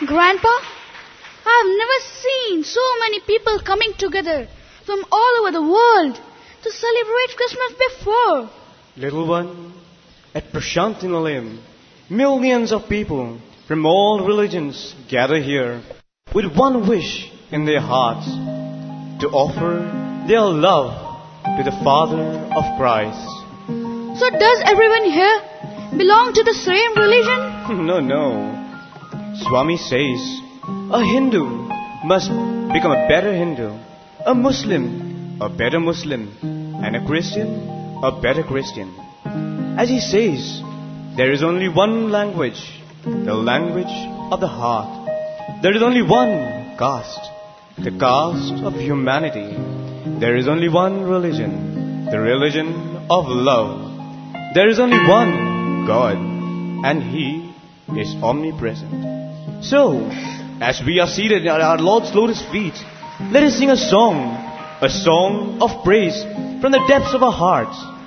Grandpa, I've never seen so many people coming together from all over the world to celebrate Christmas before. Little one, at Prashantinalayam, millions of people from all religions gather here with one wish in their hearts to offer their love to the Father of Christ. So does everyone here belong to the same religion? No. Swami says a Hindu must become a better Hindu, a Muslim a better Muslim, and a Christian a better Christian. As he says, there is only one language, the language of the heart. There is only one caste, the caste of humanity. There is only one religion, the religion of love. There is only one God, and He is omnipresent. So, as we are seated at our Lord's lotus feet, let us sing a song of praise from the depths of our hearts.